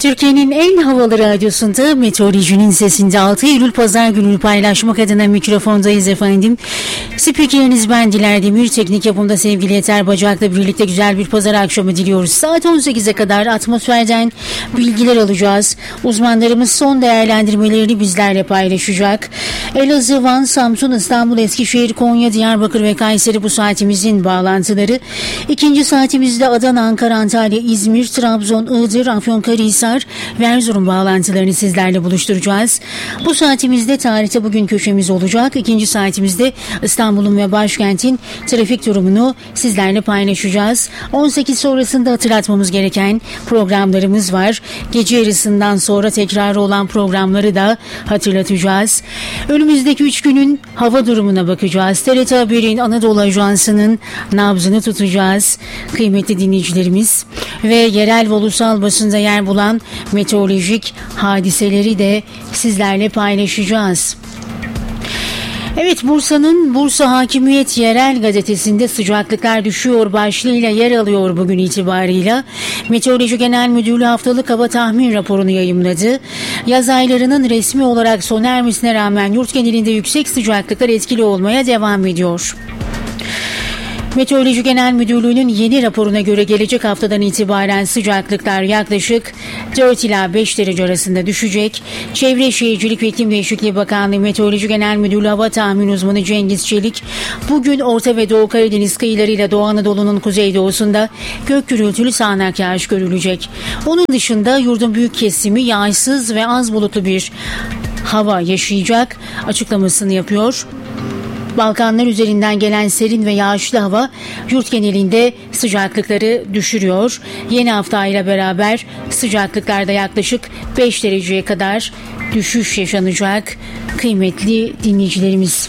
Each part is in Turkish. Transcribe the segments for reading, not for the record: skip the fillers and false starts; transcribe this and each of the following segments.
Türkiye'nin en havalı radyosunda meteorolojinin sesinde 6 Eylül Pazar gününü paylaşmak adına mikrofondayız efendim. Spikeriniz ben Diler Demir, teknik yapımda sevgili Yeter Bacak'la birlikte güzel bir pazar akşamı diliyoruz. Saat 18'e kadar atmosferden bilgiler alacağız. Uzmanlarımız son değerlendirmelerini bizlerle paylaşacak. Elazığ, Van, Samsun, İstanbul, Eskişehir, Konya, Diyarbakır ve Kayseri bu saatimizin bağlantıları. İkinci saatimizde Adana, Ankara, Antalya, İzmir, Trabzon, Iğdır, Afyonkarahisar ve Erzurum bağlantılarını sizlerle buluşturacağız. Bu saatimizde tarihte bugün köşemiz olacak. İkinci saatimizde İstanbul'un ve başkentin trafik durumunu sizlerle paylaşacağız. 18 sonrasında hatırlatmamız gereken programlarımız var. Gece yarısından sonra tekrarı olan programları da hatırlatacağız. Önümüzdeki 3 günün hava durumuna bakacağız. TRT Haber'in Anadolu Ajansı'nın nabzını tutacağız. Kıymetli dinleyicilerimiz ve yerel ve ulusal basında yer bulan meteorolojik hadiseleri de sizlerle paylaşacağız. Evet, Bursa'nın Bursa Hakimiyet Yerel Gazetesi'nde sıcaklıklar düşüyor başlığıyla yer alıyor bugün itibarıyla. Meteoroloji Genel Müdürlüğü haftalık hava tahmin raporunu yayımladı. Yaz aylarının resmi olarak sona ermesine rağmen yurt genelinde yüksek sıcaklıklar etkili olmaya devam ediyor. Meteoroloji Genel Müdürlüğü'nün yeni raporuna göre gelecek haftadan itibaren sıcaklıklar yaklaşık 4 ila 5 derece arasında düşecek. Çevre Şehircilik ve İklim Değişikliği Bakanlığı Meteoroloji Genel Müdürlüğü Hava Tahmin Uzmanı Cengiz Çelik, bugün Orta ve Doğu Karadeniz kıyılarıyla Doğu Anadolu'nun kuzeydoğusunda gök gürültülü sağanak yağış görülecek. Onun dışında yurdun büyük kesimi yağışsız ve az bulutlu bir hava yaşayacak açıklamasını yapıyor. Balkanlar üzerinden gelen serin ve yağışlı hava yurt genelinde sıcaklıkları düşürüyor. Yeni hafta ile beraber sıcaklıklarda yaklaşık 5 dereceye kadar düşüş yaşanacak kıymetli dinleyicilerimiz.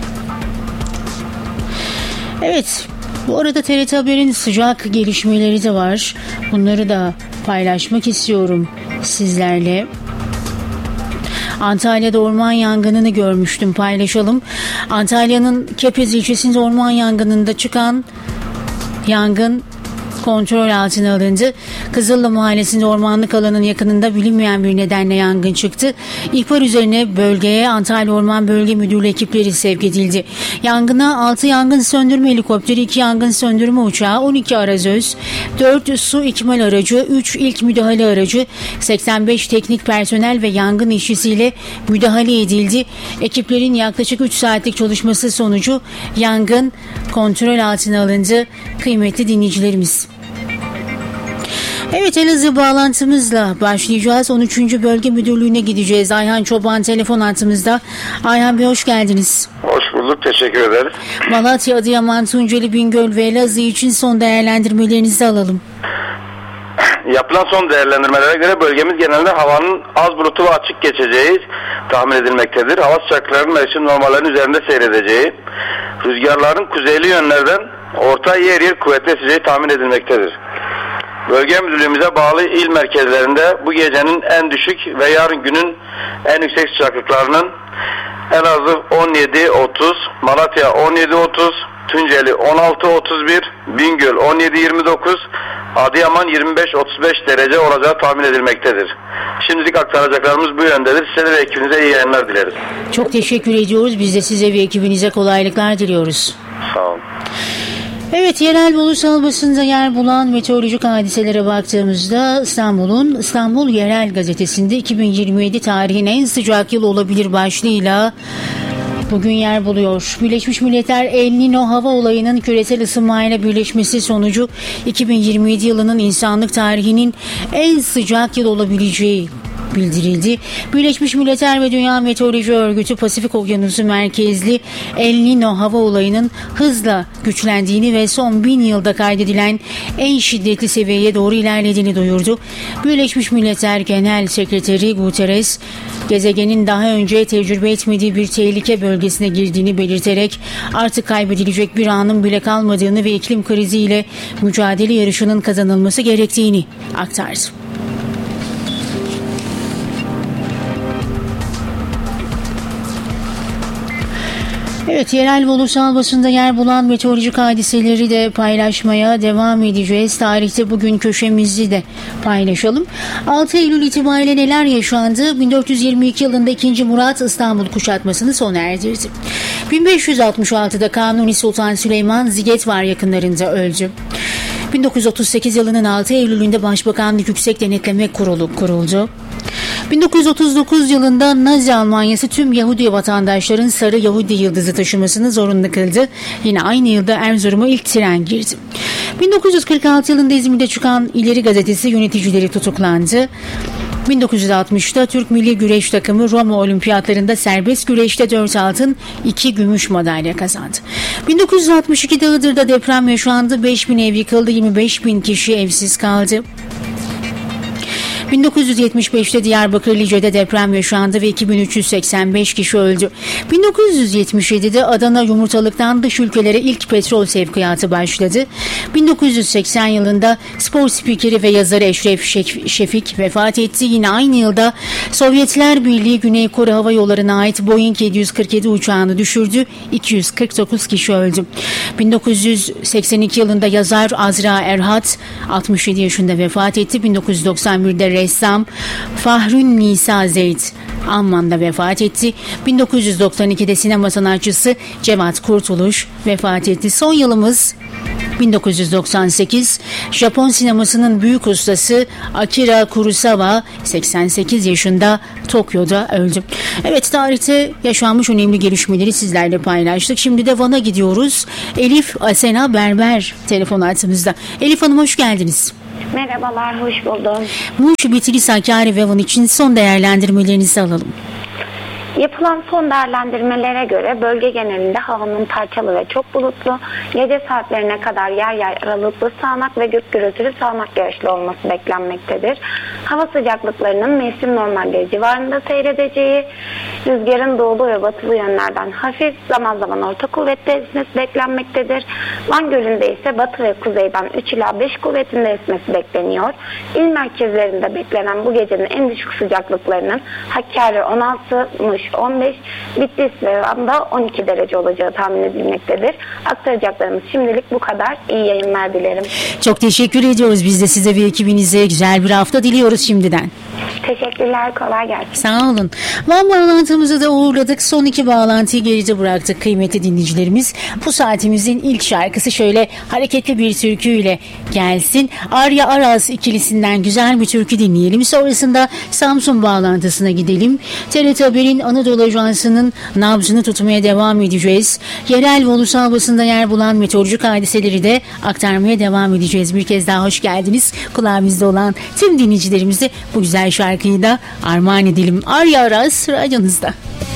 Evet, bu arada TRT Haber'in sıcak gelişmeleri de var. Bunları da paylaşmak istiyorum sizlerle. Antalya'da orman yangınını görmüştüm, paylaşalım. Antalya'nın Kepez ilçesinde orman yangınında çıkan yangın kontrol altına alındı. Kızıllı Mahallesi'nde ormanlık alanın yakınında bilinmeyen bir nedenle yangın çıktı. İhbar üzerine bölgeye Antalya Orman Bölge Müdürlüğü ekipleri sevk edildi. Yangına 6 yangın söndürme helikopteri, 2 yangın söndürme uçağı, 12 arazöz, 4 su ikmal aracı, 3 ilk müdahale aracı, 85 teknik personel ve yangın işçisiyle müdahale edildi. Ekiplerin yaklaşık 3 saatlik çalışması sonucu yangın kontrol altına alındı. Kıymetli dinleyicilerimiz. Evet, Elazığ bağlantımızla başlayacağız. 13. Bölge Müdürlüğü'ne gideceğiz. Ayhan Çoban telefon hattımızda. Ayhan Bey, hoş geldiniz. Hoş bulduk, teşekkür ederiz. Malatya, Adıyaman, Tunceli, Bingöl ve Elazığ için son değerlendirmelerinizi alalım. Yapılan son değerlendirmelere göre bölgemiz genelinde havanın az bulutlu ve açık geçeceği tahmin edilmektedir. Hava sıcaklıklarının mevsim normallerinin üzerinde seyredeceği, rüzgarların kuzeyli yönlerden orta yer yer kuvvetli eseceği tahmin edilmektedir. Bölge müdürlüğümüze bağlı il merkezlerinde bu gecenin en düşük ve yarın günün en yüksek sıcaklıklarının Elazığ 17-30, Malatya 17-30, Tunceli 16-31, Bingöl 17-29, Adıyaman 25-35 derece olacağı tahmin edilmektedir. Şimdilik aktaracaklarımız bu yöndedir. Size ve ekibinize iyi yayınlar dileriz. Çok teşekkür ediyoruz. Biz de size ve ekibinize kolaylıklar diliyoruz. Sağ olun. Evet, yerel ve ulusal basında yer bulan meteorolojik hadiselere baktığımızda İstanbul Yerel Gazetesi'nde 2027 tarihin en sıcak yıl olabilir başlığıyla bugün yer buluyor. Birleşmiş Milletler El Niño hava olayının küresel ısınmayla birleşmesi sonucu 2027 yılının insanlık tarihinin en sıcak yıl olabileceği bildirildi. Birleşmiş Milletler ve Dünya Meteoroloji Örgütü Pasifik Okyanusu merkezli El Niño hava olayının hızla güçlendiğini ve son 1000 yılda kaydedilen en şiddetli seviyeye doğru ilerlediğini duyurdu. Birleşmiş Milletler Genel Sekreteri Guterres, gezegenin daha önce tecrübe etmediği bir tehlike bölgesine girdiğini belirterek artık kaybedilecek bir anın bile kalmadığını ve iklim kriziyle mücadele yarışının kazanılması gerektiğini aktardı. Evet, yerel ve ulusal basında yer bulan meteorolojik hadiseleri de paylaşmaya devam edeceğiz. Tarihte bugün köşemizi de paylaşalım. 6 Eylül itibariyle neler yaşandı? 1422 yılında 2. Murat İstanbul kuşatmasını sona erdirdi. 1566'da Kanuni Sultan Süleyman Zigetvar yakınlarında öldü. 1938 yılının 6 Eylül'ünde Başbakanlık Yüksek Denetleme Kurulu kuruldu. 1939 yılında Nazi Almanyası tüm Yahudi vatandaşların sarı Yahudi yıldızı taşımasını zorunlu kıldı. Yine aynı yılda Erzurum'a ilk tren girdi. 1946 yılında İzmir'de çıkan İleri Gazetesi yöneticileri tutuklandı. 1960'da Türk Milli Güreş Takımı Roma Olimpiyatlarında serbest güreşte 4 altın 2 gümüş madalya kazandı. 1962'de Iğdır'da deprem yaşandı. 5.000 ev yıkıldı. 25.000 kişi evsiz kaldı. 1975'te Diyarbakır Lice'de deprem yaşandı ve 2385 kişi öldü. 1977'de Adana yumurtalıktan dış ülkelere ilk petrol sevkiyatı başladı. 1980 yılında spor spikeri ve yazarı Eşref Şefik vefat etti. Yine aynı yılda Sovyetler Birliği Güney Kore Hava Yolları'na ait Boeing 747 uçağını düşürdü. 249 kişi öldü. 1982 yılında yazar Azra Erhat 67 yaşında vefat etti. 1991'de ressam Fahrün Nisa Zeyd Amman'da vefat etti. 1992'de sinema sanatçısı Cevat Kurtuluş vefat etti. Son yılımız 1998. Japon sinemasının büyük ustası Akira Kurosawa 88 yaşında Tokyo'da öldü. Evet, tarihte yaşanmış önemli gelişmeleri sizlerle paylaştık. Şimdi de Van'a gidiyoruz. Elif Asena Berber telefon hattımızda. Elif Hanım, hoş geldiniz. Merhabalar, hoş buldum. Muş, Bitlis, Hakkari ve Van için son değerlendirmelerinizi alalım. Yapılan son değerlendirmelere göre bölge genelinde havanın parçalı ve çok bulutlu, gece saatlerine kadar yer yer aralıklı sağanak ve gök gürültülü sağanak yağışlı olması beklenmektedir. Hava sıcaklıklarının mevsim normalleri civarında seyredeceği, rüzgarın doğulu ve batılı yönlerden hafif, zaman zaman orta kuvvetli esmesi beklenmektedir. Van Gölü'nde ise batı ve kuzeyden 3 ila 5 kuvvetinde esmesi bekleniyor. İl merkezlerinde beklenen bu gecenin en düşük sıcaklıklarının Hakkari 16, Muş 15, Bitlis ve Van'da 12 derece olacağı tahmin edilmektedir. Aktaracaklarımız şimdilik bu kadar. İyi yayınlar dilerim. Çok teşekkür ediyoruz. Biz de size ve ekibinize güzel bir hafta diliyoruz şimdiden. Teşekkürler, kolay gelsin. Sağ olun. Van bağlantımızı da uğurladık. Son 2 bağlantıyı geride bıraktık kıymetli dinleyicilerimiz. Bu saatimizin ilk şarkısı şöyle hareketli bir türküyle gelsin. Arya Aras ikilisinden güzel bir türkü dinleyelim. Sonrasında Samsun bağlantısına gidelim. TRT Haber'in Anadolu Ajansı'nın nabzını tutmaya devam edeceğiz. Yerel ve ulusal basında yer bulan meteorolojik hadiseleri de aktarmaya devam edeceğiz. Bir kez daha hoş geldiniz. Kulağımızda olan tüm dinleyicilerimize bu güzel şarkıyı da armağan edelim. Arya Aras radyonuzda.